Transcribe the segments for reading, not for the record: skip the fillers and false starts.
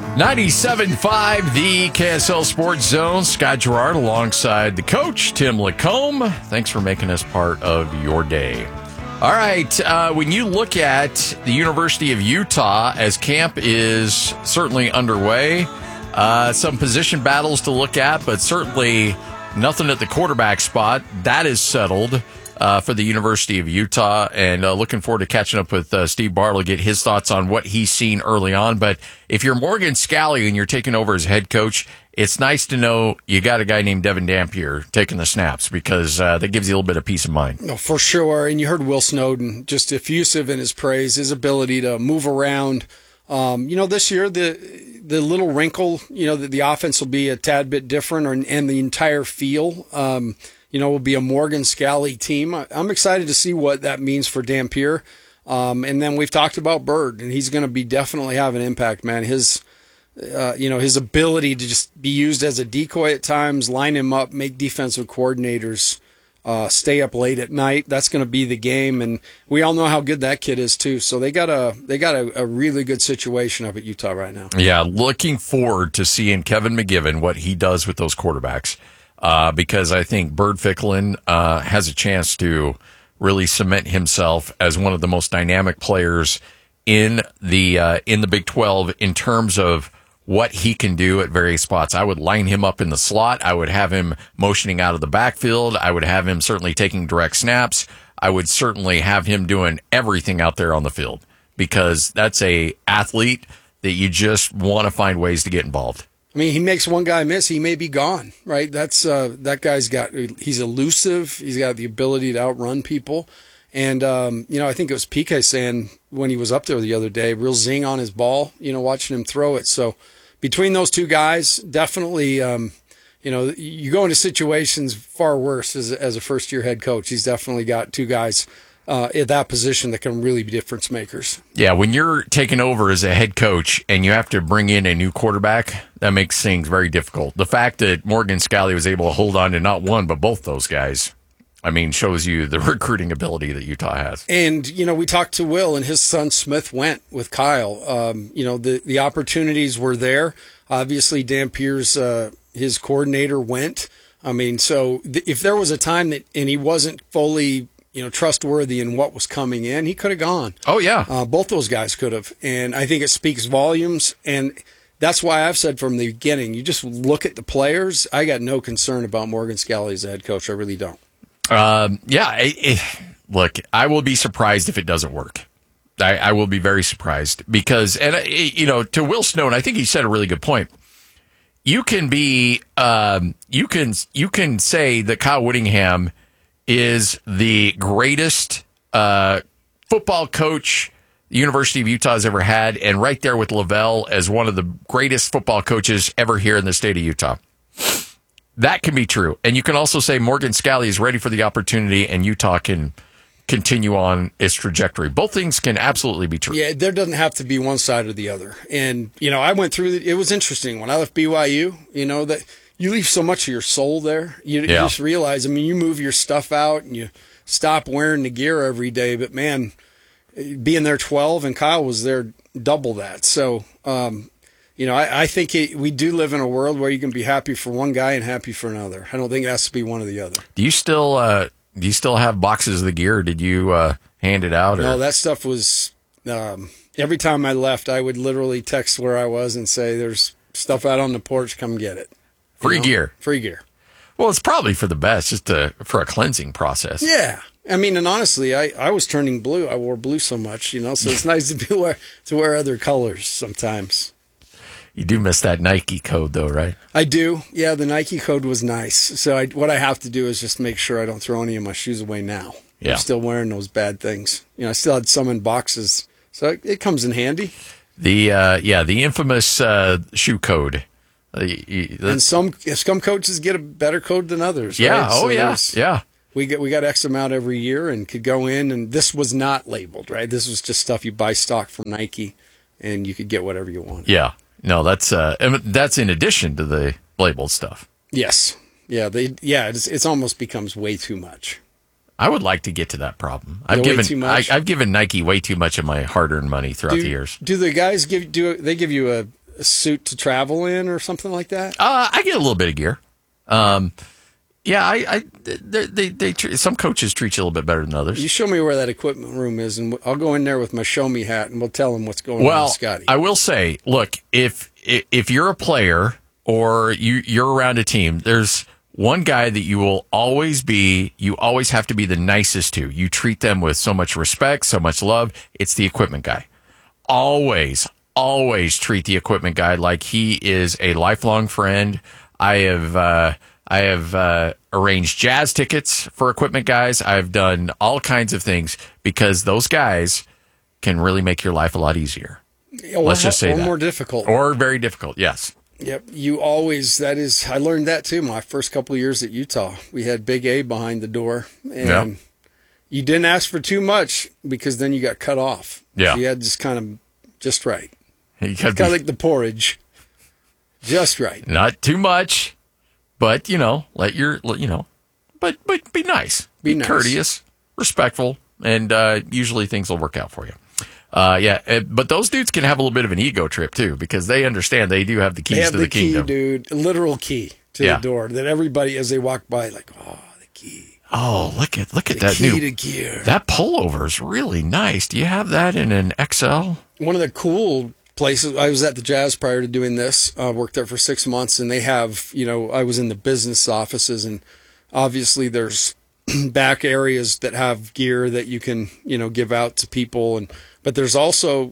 97.5, the KSL Sports Zone. Scott Gerard alongside the coach, Tim Lacombe. Thanks for making us part of your day. All right, when you look at the University of Utah, as camp is certainly underway, some position battles to look at, but certainly nothing at the quarterback spot. That is settled for the University of Utah, and looking forward to catching up with Steve Bartle, get his thoughts on what he's seen early on. But if you're Morgan Scalley and you're taking over as head coach, it's nice to know you got a guy named Devin Dampier taking the snaps, because that gives you a little bit of peace of mind. No, for sure. And you heard Will Snowden just effusive in his praise, his ability to move around. This year, the little wrinkle, that the offense will be a tad bit different, and the entire feel, will be a Morgan Scalley team. I'm excited to see what that means for Dampier. And then we've talked about Bird, and he's going to be definitely have an impact, man. His ability to just be used as a decoy at times, line him up, make defensive coordinators stay up late at night. That's going to be the game, and we all know how good that kid is too. So they got a really good situation up at Utah right now. Yeah, looking forward to seeing Kevin McGivern, what he does with those quarterbacks, because I think Bird Ficklin has a chance to really cement himself as one of the most dynamic players in the Big 12 in terms of what he can do at various spots. I would line him up in the slot. I would have him motioning out of the backfield. I would have him certainly taking direct snaps. I would certainly have him doing everything out there on the field, because that's a athlete that you just want to find ways to get involved. I mean, he makes one guy miss, he may be gone, right? That's that guy's he's elusive. He's got the ability to outrun people. And, I think it was PK saying when he was up there the other day, real zing on his ball, watching him throw it. So between those two guys, definitely, you go into situations far worse as a first-year head coach. He's definitely got two guys at that position that can really be difference makers. Yeah, when you're taking over as a head coach and you have to bring in a new quarterback, that makes things very difficult. The fact that Morgan Scalley was able to hold on to not one, but both those guys, shows you the recruiting ability that Utah has. And, we talked to Will, and his son Smith went with Kyle. The opportunities were there. Obviously, Dampier's his coordinator went. So if there was a time and he wasn't fully, trustworthy in what was coming in, he could have gone. Oh, yeah. Both those guys could have. And I think it speaks volumes. And that's why I've said from the beginning, you just look at the players. I got no concern about Morgan Scalley as a head coach. I really don't. Look, I will be surprised if it doesn't work. I will be very surprised, because, to Will Snowden, I think he said a really good point. You can be, you can say that Kyle Whittingham is the greatest football coach the University of Utah has ever had, and right there with Lavelle as one of the greatest football coaches ever here in the state of Utah. That can be true. And you can also say Morgan Scalley is ready for the opportunity and Utah can continue on its trajectory. Both things can absolutely be true. Yeah, there doesn't have to be one side or the other. And, I went through it. It was interesting. When I left BYU, that you leave so much of your soul there. You just realize, you move your stuff out and you stop wearing the gear every day. But, man, being there 12 and Kyle was there double that. So, I think we do live in a world where you can be happy for one guy and happy for another. I don't think it has to be one or the other. Do you still have boxes of the gear? Did you hand it out? No, that stuff was every time I left, I would literally text where I was and say, "There's stuff out on the porch. Come get it." Free gear. Free gear. Well, it's probably for the best, just for a cleansing process. Yeah. And honestly, I was turning blue. I wore blue so much, so it's nice to wear other colors sometimes. You do miss that Nike code, though, right? I do. Yeah, the Nike code was nice. So what I have to do is just make sure I don't throw any of my shoes away now. Yeah. I'm still wearing those bad things. I still had some in boxes, so it comes in handy. The infamous shoe code. And some coaches get a better code than others. Yeah. Right? Oh, so yeah. We got X amount every year and could go in, and this was not labeled, right? This was just stuff you buy stock from Nike, and you could get whatever you wanted. Yeah. No, that's in addition to the labeled stuff. Yes. Yeah. It's almost becomes way too much. I would like to get to that problem. I've given Nike way too much of my hard-earned money throughout the years. Do the guys give you suit to travel in or something like that? I get a little bit of gear. Yeah, some coaches treat you a little bit better than others. You show me where that equipment room is, and I'll go in there with my show me hat, and we'll tell them what's going on with Scotty. I will say, look, if you're a player or you're around a team, there's one guy that you always have to be the nicest to. You treat them with so much respect, so much love. It's the equipment guy. Always treat the equipment guy like he is a lifelong friend. I have arranged jazz tickets for equipment guys. I've done all kinds of things because those guys can really make your life a lot easier. Let's just say that. Or more difficult. Or very difficult, yes. Yep. I learned that too my first couple of years at Utah. We had Big A behind the door, and you didn't ask for too much because then you got cut off. Yeah. So you had just kind of just right. Kind of like the porridge. Just right. Not too much. But, but be nice. Be nice. Courteous, respectful, and usually things will work out for you. But those dudes can have a little bit of an ego trip, too, because they understand they do have the keys to the kingdom. They have the key, dude. A literal key to the door that everybody, as they walk by, like, oh, the key. Oh, look at that key new to gear. That pullover is really nice. Do you have that in an XL? One of the cool places. I was at the Jazz prior to doing this. Worked there for 6 months, and they have, I was in the business offices, and obviously there's back areas that have gear that you can, give out to people, but there's also,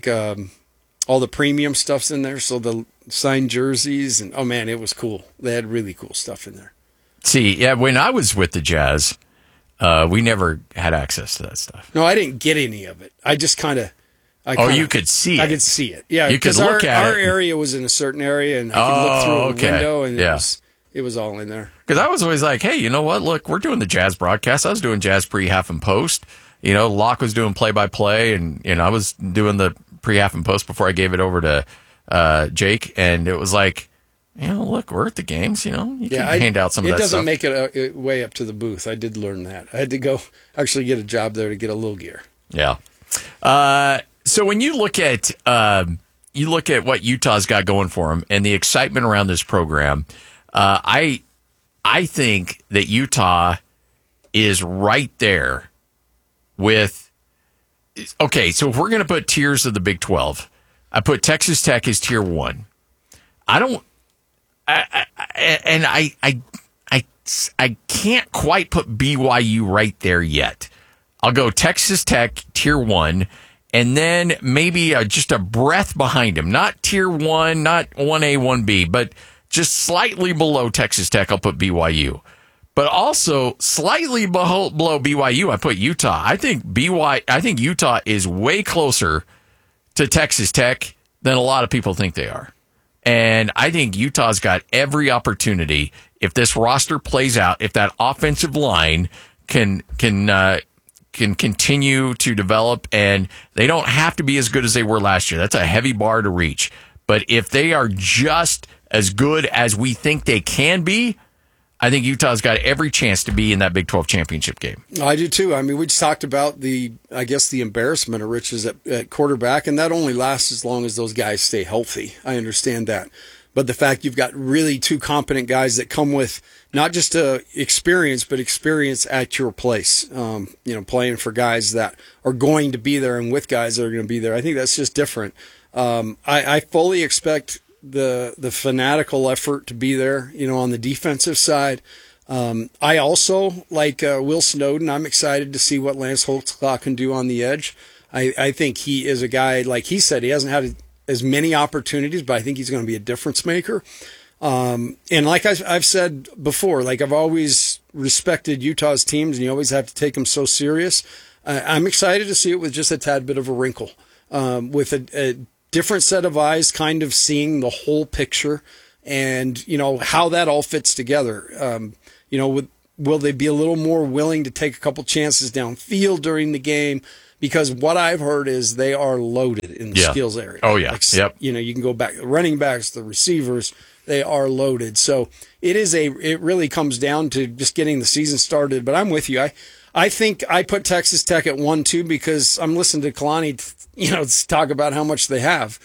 all the premium stuff's in there. So the signed jerseys, and oh man, it was cool. They had really cool stuff in there. See, yeah, when I was with the Jazz, we never had access to that stuff. No, I didn't get any of it. I just kind of. You could see it. I could see it. Yeah, you could look at it. Our area was in a certain area, and I could look through a window, and it was all in there. Because I was always like, hey, you know what? Look, we're doing the Jazz broadcast. I was doing Jazz pre, half, and post. Locke was doing play-by-play, and I was doing the pre, half, and post before I gave it over to Jake. And it was like, look, we're at the games. You can hand out some of that stuff. It doesn't make it way up to the booth. I did learn that. I had to go actually get a job there to get a little gear. Yeah. So when you look at what Utah's got going for them and the excitement around this program, I think that Utah is right there with. Okay, so if we're going to put tiers of the Big 12, I put Texas Tech as tier 1. I can't quite put BYU right there yet. I'll go Texas Tech tier 1. And then maybe just a breath behind him. Not tier 1, not 1A, 1B, but just slightly below Texas Tech, I'll put BYU. But also slightly below BYU, I put Utah. I think Utah is way closer to Texas Tech than a lot of people think they are. And I think Utah's got every opportunity, if this roster plays out, if that offensive line can continue to develop, and they don't have to be as good as they were last year. That's a heavy bar to reach. But if they are just as good as we think they can be, I think Utah's got every chance to be in that Big 12 championship game. I do too. I mean, we just talked about the embarrassment of riches at quarterback, and that only lasts as long as those guys stay healthy. I understand that. But the fact you've got really two competent guys that come with not just experience, but experience at your place, playing for guys that are going to be there and with guys that are going to be there. I think that's just different. I fully expect the fanatical effort to be there, on the defensive side. I also like Will Snowden. I'm excited to see what Lance Holtzclaw can do on the edge. I think he is a guy, like he said, he hasn't had as many opportunities, but I think he's going to be a difference maker. And like I've said before, like I've always respected Utah's teams, and you always have to take them so serious. I'm excited to see it with just a tad bit of a wrinkle, with a different set of eyes, kind of seeing the whole picture, and how that all fits together. Will they be a little more willing to take a couple chances downfield during the game? Because what I've heard is they are loaded in the skills area. Oh, yeah. Yep. You can go back, the running backs, the receivers, they are loaded. So it really comes down to just getting the season started. But I'm with you. I think I put Texas Tech at 1-2 because I'm listening to Kalani, talk about how much they have.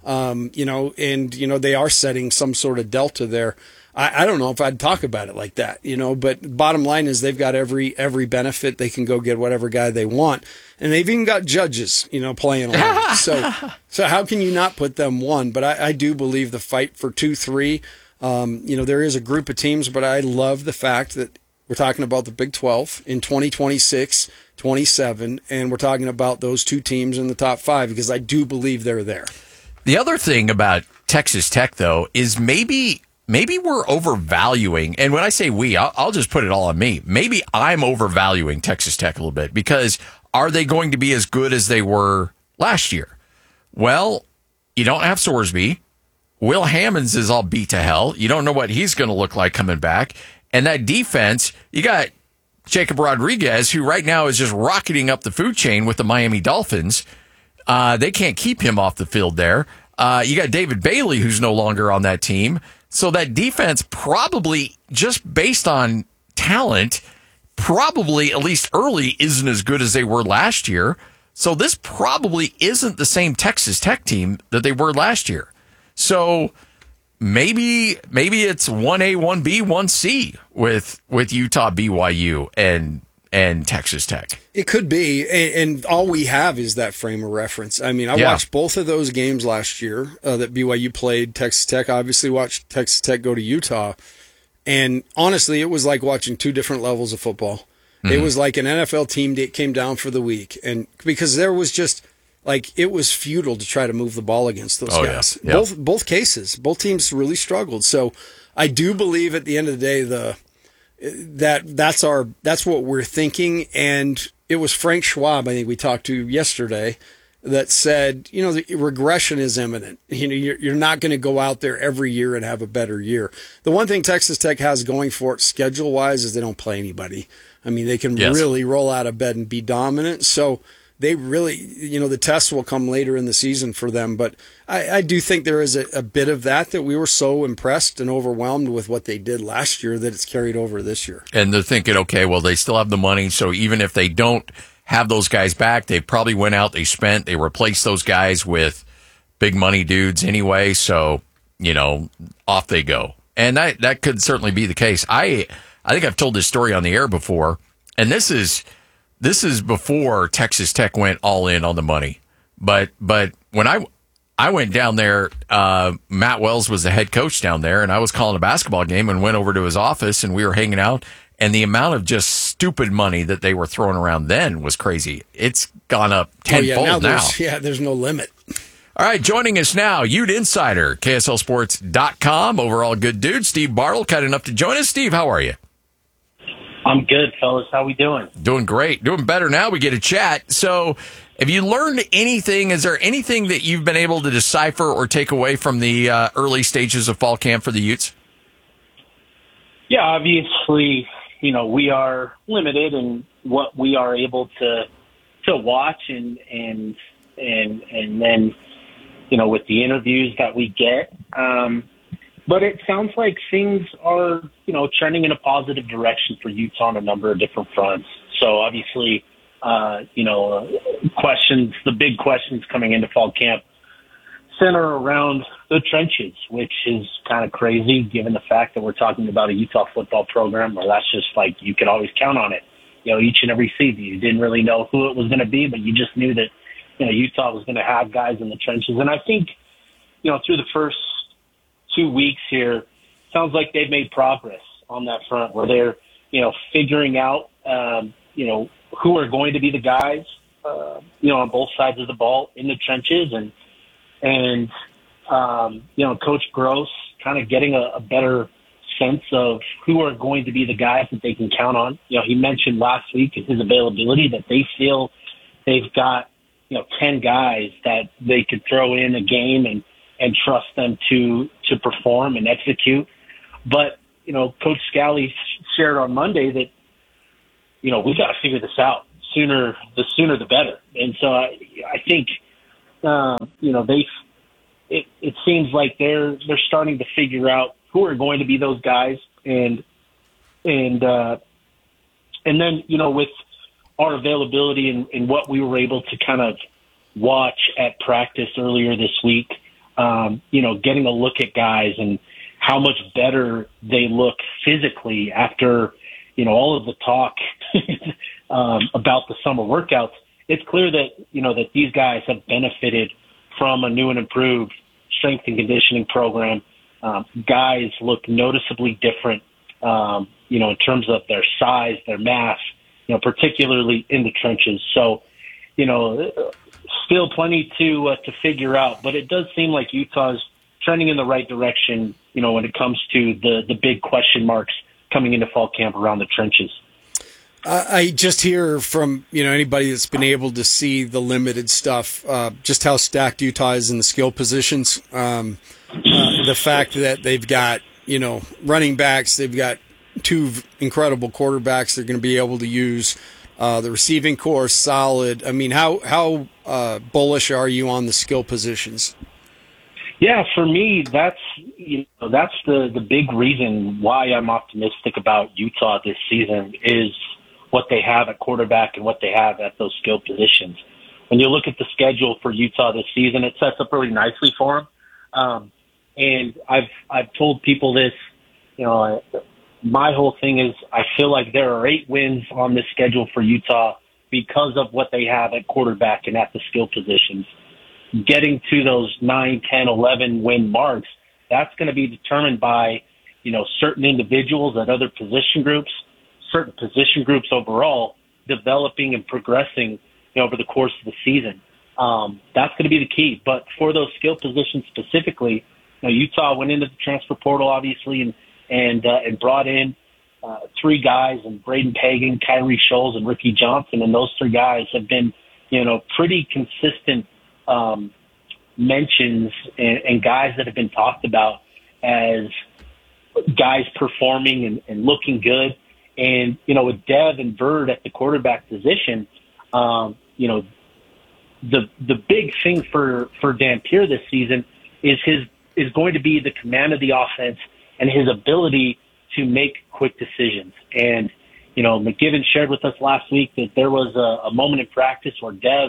They are setting some sort of delta there. I don't know if I'd talk about it like that, but bottom line is they've got every benefit. They can go get whatever guy they want. And they've even got judges, playing along. So how can you not put them one? But I do believe the fight for 2-3, there is a group of teams, but I love the fact that we're talking about the Big 12 in 2026, 27, and we're talking about those two teams in the top 5 because I do believe they're there. The other thing about Texas Tech, though, is maybe we're overvaluing, and when I say we, I'll just put it all on me. Maybe I'm overvaluing Texas Tech a little bit because are they going to be as good as they were last year? Well, you don't have Sorsby. Will Hammonds is all beat to hell. You don't know what he's going to look like coming back. And that defense, you got Jacob Rodriguez, who right now is just rocketing up the food chain with the Miami Dolphins. They can't keep him off the field there. You got David Bailey, who's no longer on that team. So that defense probably, just based on talent, probably at least early isn't as good as they were last year. So this probably isn't the same Texas Tech team that they were last year. So maybe it's 1A, 1B, 1C with Utah, BYU, and Texas Tech. It could be, and all we have is that frame of reference. I mean, I watched both of those games last year that BYU played Texas Tech. Obviously watched Texas Tech go to Utah, and honestly, it was like watching two different levels of football. Mm-hmm. It was like an NFL team that came down for the week, and because there was just it was futile to try to move the ball against those guys. Yeah. Both cases, both teams really struggled. So I do believe at the end of the day that's what we're thinking. And it was Frank Schwab, I think we talked to yesterday, that said, the regression is imminent. You're not going to go out there every year and have a better year. The one thing Texas Tech has going for it schedule wise is they don't play anybody. I mean, they can really roll out of bed and be dominant. So they really, the tests will come later in the season for them. But I do think there is a bit of that we were so impressed and overwhelmed with what they did last year that it's carried over this year. And they're thinking, okay, well, they still have the money. So even if they don't have those guys back, they probably went out, they replaced those guys with big money dudes anyway. So, off they go. And that could certainly be the case. I think I've told this story on the air before, and this is before Texas Tech went all in on the money. But when I went down there, Matt Wells was the head coach down there, and I was calling a basketball game and went over to his office, and we were hanging out. And the amount of just stupid money that they were throwing around then was crazy. It's gone up tenfold now. There's no limit. All right, joining us now, Ute Insider, KSLSports.com, overall good dude, Steve Bartle, kind enough to join us. Steve, how are you? I'm good, fellas. How we doing? Doing great. Doing better now. We get a chat. So have you learned anything? Is there anything that you've been able to decipher or take away from the early stages of fall camp for the Utes? Yeah, obviously, we are limited in what we are able to watch and then, with the interviews that we get. But it sounds like things are, trending in a positive direction for Utah on a number of different fronts. So obviously, questions, the big questions coming into fall camp center around the trenches, which is kind of crazy given the fact that we're talking about a Utah football program where that's just like you could always count on it. Each and every season, you didn't really know who it was going to be, but you just knew that, Utah was going to have guys in the trenches. And I think, through the first 2 weeks here, sounds like they've made progress on that front where they're, figuring out, who are going to be the guys, on both sides of the ball in the trenches and Coach Gross kind of getting a better sense of who are going to be the guys that they can count on. He mentioned last week his availability that they feel they've got, 10 guys that they could throw in a game and trust them to perform and execute. But, Coach Scally shared on Monday that, we got to figure this out the sooner the better. And so I think, it seems like they're starting to figure out who are going to be those guys. And then, with our availability and what we were able to kind of watch at practice earlier this week, getting a look at guys and how much better they look physically after, all of the talk about the summer workouts. It's clear that, that these guys have benefited from a new and improved strength and conditioning program. Guys look noticeably different, in terms of their size, their mass, particularly in the trenches. So, still plenty to figure out, but it does seem like Utah's trending in the right direction, when it comes to the big question marks coming into fall camp around the trenches. I just hear from, anybody that's been able to see the limited stuff, just how stacked Utah is in the skill positions. The fact that they've got, running backs, they've got two incredible quarterbacks they're going to be able to use. The receiving core solid. I mean, how bullish are you on the skill positions? Yeah, for me, that's the big reason why I'm optimistic about Utah this season is what they have at quarterback and what they have at those skill positions. When you look at the schedule for Utah this season, it sets up really nicely for them. And I've told people this, my whole thing is I feel like there are 8 wins on this schedule for Utah because of what they have at quarterback and at the skill positions. Getting to those 9, 10, 11 win marks, that's going to be determined by, certain individuals at other position groups, certain position groups overall, developing and progressing, over the course of the season. That's going to be the key. But for those skill positions specifically, Utah went into the transfer portal, obviously, and brought in 3 guys, and Braden Pagan, Kyrie Scholes, and Ricky Johnson. And those 3 guys have been, pretty consistent mentions and guys that have been talked about as guys performing and looking good. And, with Dev and Bird at the quarterback position, the big thing for Dampier this season is going to be the command of the offense and his ability to make quick decisions. And, McGivern shared with us last week that there was a moment in practice where Dev,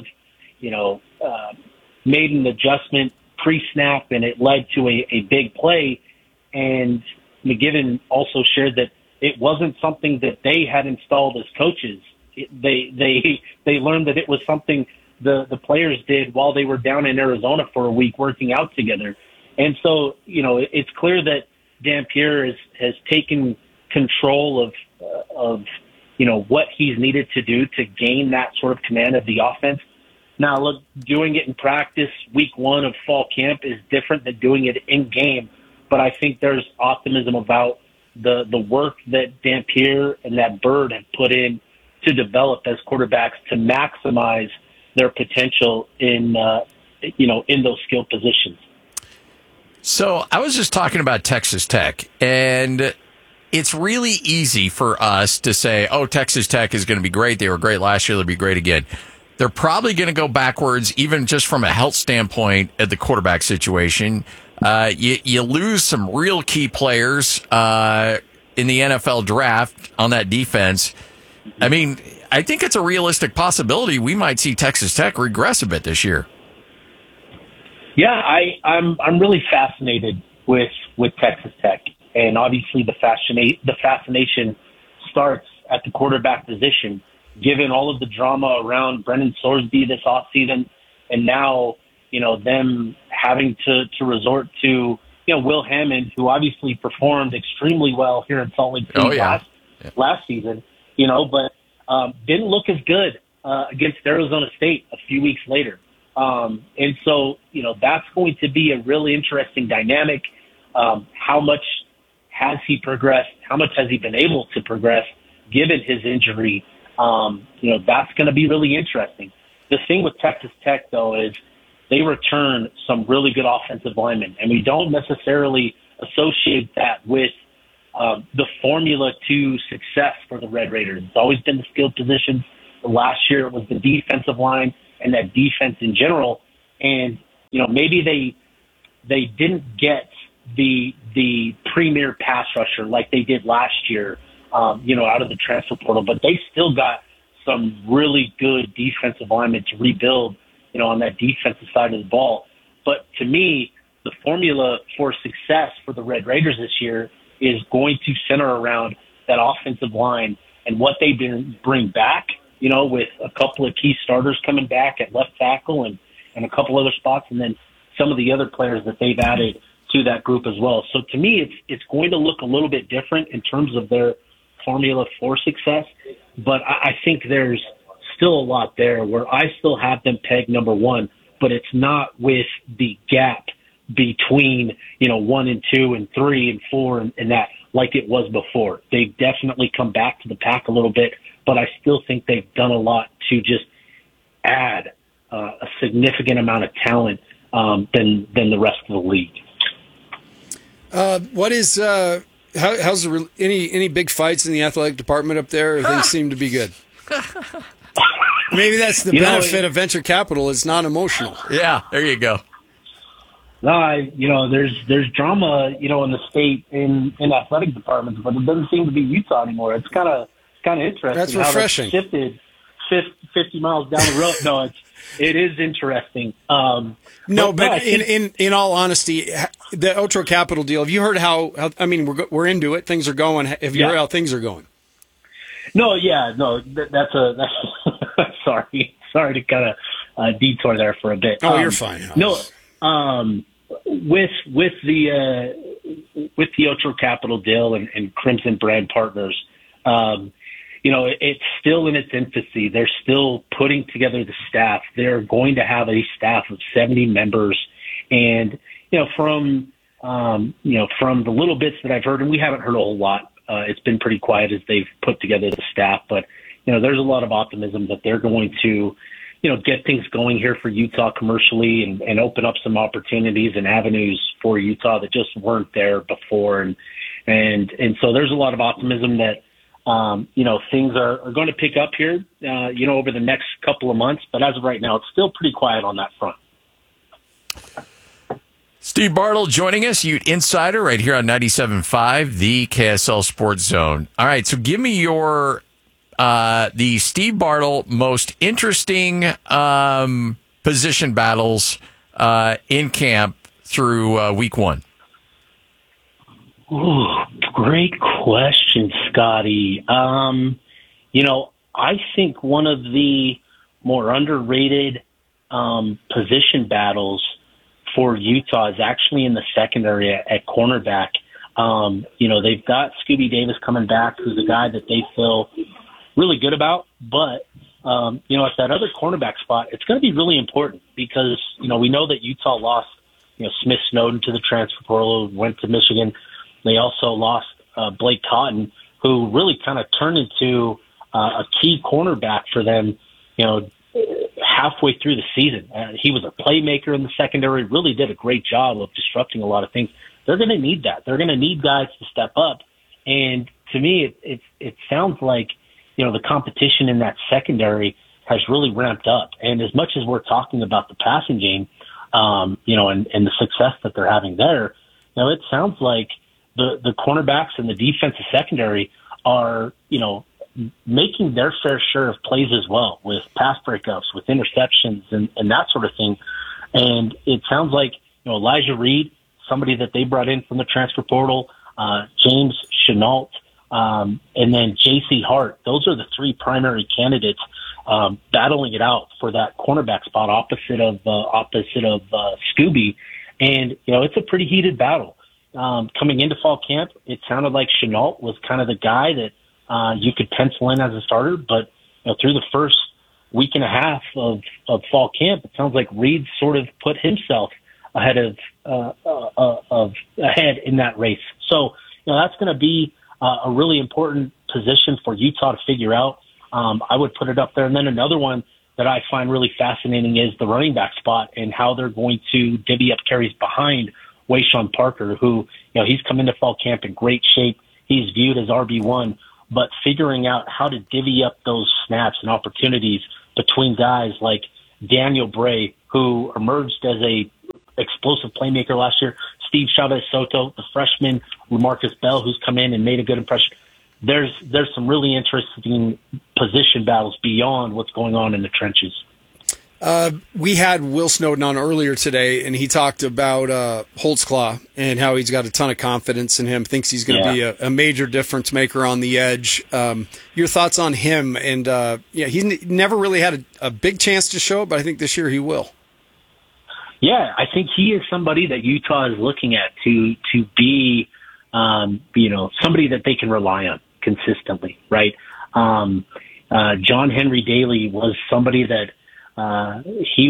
made an adjustment pre-snap and it led to a big play. And McGivern also shared that it wasn't something that they had installed as coaches. They learned that it was something the players did while they were down in Arizona for a week working out together. And so, it's clear that Dampier has taken control of what he's needed to do to gain that sort of command of the offense. Now, look, doing it in practice week 1 of fall camp is different than doing it in game, but I think there's optimism about the work that Dampier and that Bird have put in to develop as quarterbacks to maximize their potential in those skill positions. So I was just talking about Texas Tech, and it's really easy for us to say, oh, Texas Tech is going to be great. They were great last year. They'll be great again. They're probably going to go backwards, even just from a health standpoint at the quarterback situation. You lose some real key players in the NFL draft on that defense. I mean, I think it's a realistic possibility we might see Texas Tech regress a bit this year. Yeah, I'm really fascinated with Texas Tech, and obviously the fascination starts at the quarterback position. Given all of the drama around Brennan Sorsby this offseason, and now, them having to resort to, Will Hammond, who obviously performed extremely well here in Salt Lake City last season, but didn't look as good against Arizona State a few weeks later. And so, that's going to be a really interesting dynamic. How much has he progressed? How much has he been able to progress given his injury? That's going to be really interesting. The thing with Texas Tech, though, is they return some really good offensive linemen, and we don't necessarily associate that with the formula to success for the Red Raiders. It's always been the skilled positions. Last year it was the defensive line and that defense in general. And, maybe they didn't get the premier pass rusher like they did last year, out of the transfer portal, but they still got some really good defensive linemen to rebuild, on that defensive side of the ball. But to me, the formula for success for the Red Raiders this year is going to center around that offensive line and what they bring back, with a couple of key starters coming back at left tackle and a couple other spots, and then some of the other players that they've added to that group as well. So to me, it's going to look a little bit different in terms of their formula for success, but I think there's still a lot there where I still have them pegged number one, but it's not with the gap between, 1 and 2 and 3 and 4 and that like it was before. They've definitely come back to the pack a little bit, but I still think they've done a lot to just add a significant amount of talent than the rest of the league. What is how's any big fights in the athletic department up there? Things seem to be good. Maybe that's the benefit of venture capital. It's not emotional. Yeah, there you go. No, there's drama, in the state in athletic departments, but it doesn't seem to be Utah anymore. It's kind of interesting. That's refreshing. How shifted 50 miles down the road. No, it is interesting. But in all honesty, the Otro Capital deal. Have you heard how? I mean, we're into it. Things are going. Have you heard how things are going? No. That's sorry to kind of detour there for a bit. Oh, you're fine. No. With the Otro Capital deal and Crimson Brand Partners, it's still in its infancy. They're still putting together the staff. They're going to have a staff of 70 members, and from the little bits that I've heard, and we haven't heard a whole lot. It's been pretty quiet as they've put together the staff, but there's a lot of optimism that they're going to get things going here for Utah commercially and open up some opportunities and avenues for Utah that just weren't there before. And so there's a lot of optimism that, things are going to pick up here, over the next couple of months. But as of right now, it's still pretty quiet on that front. Steve Bartle joining us, Ute Insider, right here on 97.5, the KSL Sports Zone. All right, so give me your the Steve Bartle most interesting position battles in camp through week one. Ooh, great question, Scotty. I think one of the more underrated position battles for Utah is actually in the secondary at cornerback. They've got Scooby Davis coming back, who's a guy that they feel really good about, but at that other cornerback spot, it's going to be really important because we know that Utah lost Smith Snowden to the transfer portal, went to Michigan. They also lost Blake Cotton, who really kind of turned into a key cornerback for them. Halfway through the season, he was a playmaker in the secondary. Really did a great job of disrupting a lot of things. They're going to need that. They're going to need guys to step up, and to me, it sounds like the competition in that secondary has really ramped up. And as much as we're talking about the passing game, and the success that they're having there, it sounds like the cornerbacks and the defensive secondary are, making their fair share of plays as well, with pass breakups, with interceptions and that sort of thing. And it sounds like, Elijah Reed, somebody that they brought in from the transfer portal, James Chenault, and then J.C. Hart. Those are the three primary candidates battling it out for that cornerback spot opposite of Scooby. And, it's a pretty heated battle. Coming into fall camp, it sounded like Chenault was kind of the guy that you could pencil in as a starter. But through the first week and a half of fall camp, it sounds like Reed sort of put himself ahead in that race. So, that's going to be a really important position for Utah to figure out. I would put it up there. And then another one that I find really fascinating is the running back spot and how they're going to divvy up carries behind Wayshawn Parker, who, he's come into fall camp in great shape. He's viewed as RB1, but figuring out how to divvy up those snaps and opportunities between guys like Daniel Bray, who emerged as a explosive playmaker last year, Steve Chavez Soto, the freshman, LaMarcus Bell, who's come in and made a good impression. There's some really interesting position battles beyond what's going on in the trenches. We had Will Snowden on earlier today, and he talked about Holtzclaw and how he's got a ton of confidence in him, thinks he's going to be a major difference maker on the edge. Your thoughts on him? And he's never really had a big chance to show it, but I think this year he will. Yeah, I think he is somebody that Utah is looking at to be, somebody that they can rely on consistently, right? John Henry Daly was somebody that he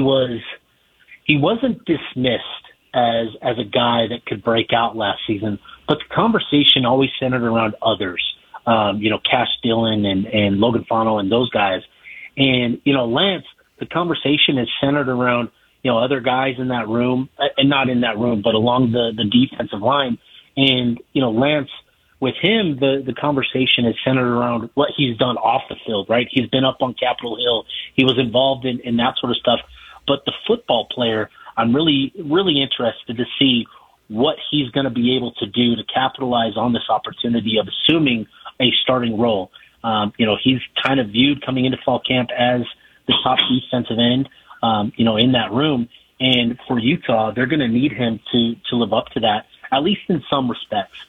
wasn't dismissed as a guy that could break out last season, but the conversation always centered around others, Cash Dillon and Logan Fano and those guys. And, Lance, the conversation is centered around, other guys in that room, and not in that room, but along the defensive line. And, Lance, with him, the conversation is centered around what he's done off the field, right? He's been up on Capitol Hill. He was involved in that sort of stuff. But the football player, I'm really, really interested to see what he's going to be able to do to capitalize on this opportunity of assuming a starting role. He's kind of viewed coming into fall camp as the top defensive end, in that room. And for Utah, they're going to need him to live up to that, at least in some respects.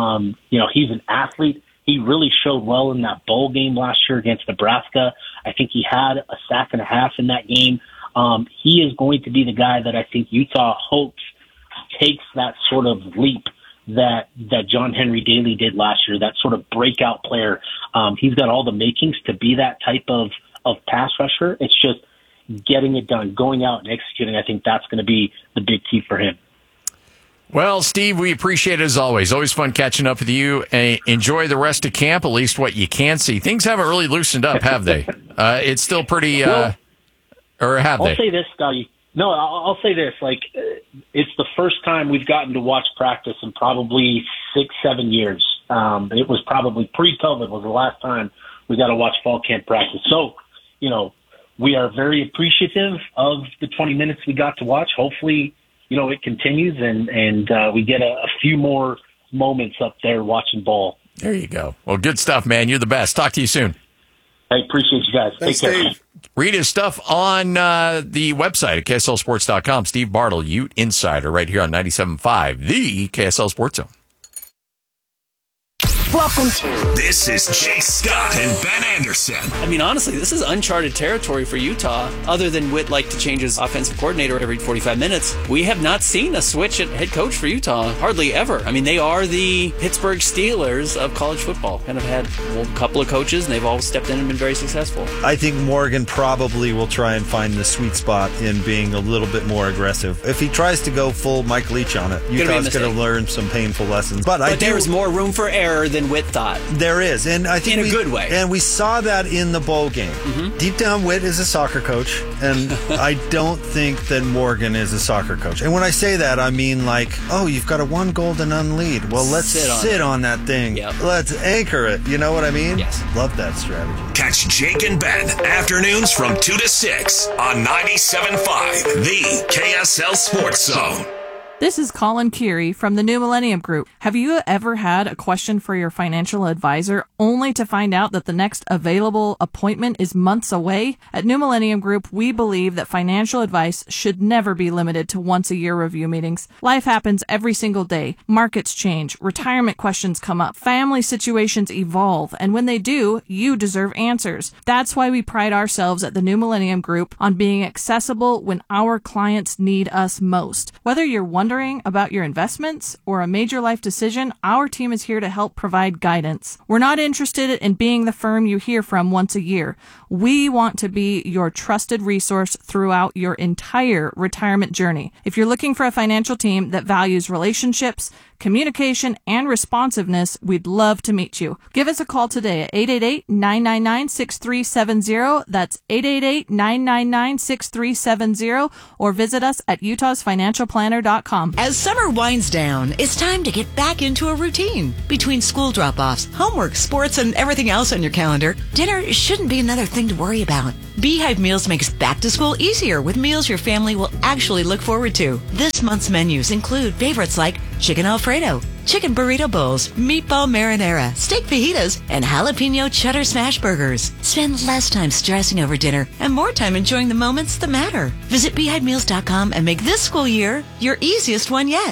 He's an athlete. He really showed well in that bowl game last year against Nebraska. I think he had a sack and a half in that game. He is going to be the guy that I think Utah hopes takes that sort of leap that John Henry Daly did last year, that sort of breakout player. He's got all the makings to be that type of pass rusher. It's just getting it done, going out and executing. I think that's going to be the big key for him. Well, Steve, we appreciate it as always. Always fun catching up with you. Enjoy the rest of camp, at least what you can see. Things haven't really loosened up, have they? It's still pretty, or have they? I'll say this, Scotty. No, I'll say this. It's the first time we've gotten to watch practice in probably 6-7 years. It was probably pre-COVID was the last time we got to watch fall camp practice. So, we are very appreciative of the 20 minutes we got to watch. Hopefully, it continues and we get a few more moments up there watching ball. There you go. Well, good stuff, man. You're the best. Talk to you soon. I appreciate you guys. Thanks, Take care. Dave. Read his stuff on the website at KSLSports.com. Steve Bartle, Ute Insider, right here on 97.5, the KSL Sports Zone. Welcome to. This is Jake Scott and Ben Anderson. I mean, honestly, this is uncharted territory for Utah. Other than Witt like to change his offensive coordinator every 45 minutes, we have not seen a switch at head coach for Utah, hardly ever. I mean, they are the Pittsburgh Steelers of college football. Kind of had a couple of coaches, and they've all stepped in and been very successful. I think Morgan probably will try and find the sweet spot in being a little bit more aggressive. If he tries to go full Mike Leach on it, Utah's going to learn some painful lessons. But there is more room for error than Witt thought. There is, and I think in a good way. And we saw that in the bowl game. Mm-hmm. Deep down, Witt is a soccer coach, and I don't think that Morgan is a soccer coach. And when I say that, I mean you've got a 1-goal-to-none lead. Well, let's sit on that thing. Yep. Let's anchor it. You know what I mean? Yes. Love that strategy. Catch Jake and Ben afternoons from 2 to 6 on 97.5, the KSL Sports Zone. This is Colin Keary from the New Millennium Group. Have you ever had a question for your financial advisor only to find out that the next available appointment is months away? At New Millennium Group, we believe that financial advice should never be limited to once-a-year review meetings. Life happens every single day. Markets change, retirement questions come up, family situations evolve, and when they do, you deserve answers. That's why we pride ourselves at the New Millennium Group on being accessible when our clients need us most. Whether you're wondering about your investments or a major life decision, our team is here to help provide guidance. We're not interested in being the firm you hear from once a year. We want to be your trusted resource throughout your entire retirement journey. If you're looking for a financial team that values relationships, communication, and responsiveness, we'd love to meet you. Give us a call today at 888-999-6370. That's 888-999-6370, or visit us at utahsfinancialplanner.com. As summer winds down, it's time to get back into a routine. Between school drop-offs, homework, sports, and everything else on your calendar, dinner shouldn't be another thing to worry about. Beehive Meals makes back to school easier with meals your family will actually look forward to. This month's menus include favorites like chicken Alfredo, chicken burrito bowls, meatball marinara, steak fajitas, and jalapeno cheddar smash burgers. Spend less time stressing over dinner and more time enjoying the moments that matter. Visit BeehiveMeals.com and make this school year your easiest one yet.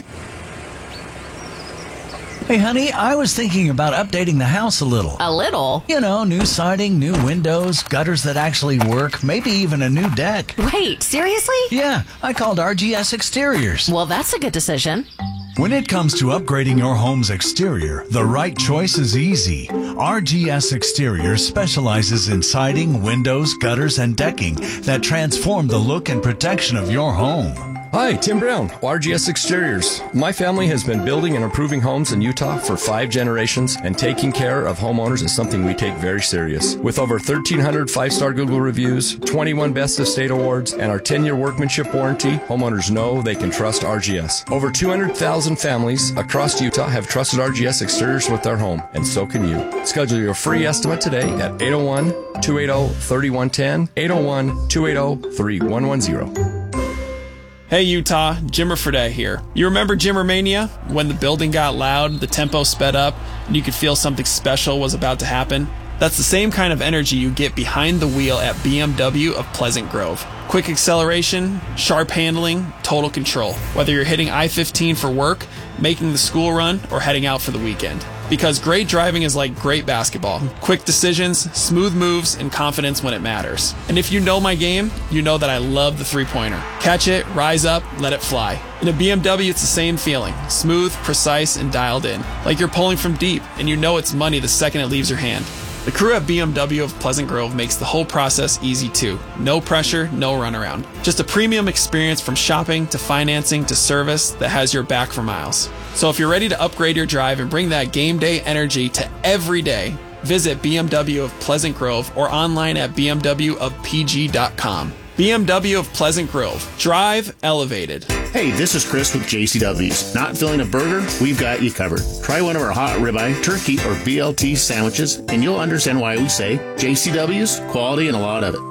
Hey, honey, I was thinking about updating the house a little. A little? You know, new siding, new windows, gutters that actually work, maybe even a new deck. Wait, seriously? Yeah, I called RGS Exteriors. Well, that's a good decision. When it comes to upgrading your home's exterior, the right choice is easy. RGS Exteriors specializes in siding, windows, gutters, and decking that transform the look and protection of your home. Hi, Tim Brown, RGS Exteriors. My family has been building and improving homes in Utah for 5 generations, and taking care of homeowners is something we take very serious. With over 1,300 5-star Google reviews, 21 Best of State awards, and our 10-year workmanship warranty, homeowners know they can trust RGS. Over 200,000 families across Utah have trusted RGS Exteriors with their home, and so can you. Schedule your free estimate today at 801-280-3110, 801-280-3110. Hey Utah, Jimmer Fredette here. You remember Jimmermania? When the building got loud, the tempo sped up, and you could feel something special was about to happen? That's the same kind of energy you get behind the wheel at BMW of Pleasant Grove. Quick acceleration, sharp handling, total control. Whether you're hitting I-15 for work, making the school run, or heading out for the weekend. Because great driving is like great basketball. Quick decisions, smooth moves, and confidence when it matters. And if you know my game, you know that I love the three-pointer. Catch it, rise up, let it fly. In a BMW, it's the same feeling. Smooth, precise, and dialed in. Like you're pulling from deep, and you know it's money the second it leaves your hand. The crew at BMW of Pleasant Grove makes the whole process easy too. No pressure, no runaround. Just a premium experience from shopping to financing to service that has your back for miles. So if you're ready to upgrade your drive and bring that game day energy to every day, visit BMW of Pleasant Grove or online at bmwofpg.com. BMW of Pleasant Grove. Drive elevated. Hey, this is Chris with JCW's. Not feeling a burger? We've got you covered. Try one of our hot ribeye, turkey, or BLT sandwiches, and you'll understand why we say JCW's, quality and a lot of it.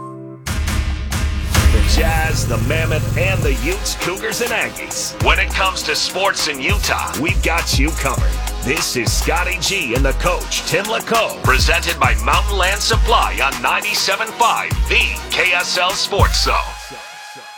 The Jazz, the Mammoth, and the Utes, Cougars, and Aggies. When it comes to sports in Utah, we've got you covered. This is Scotty G and the coach, Tim Lacombe, presented by Mountain Land Supply on 97.5, the KSL Sports Zone.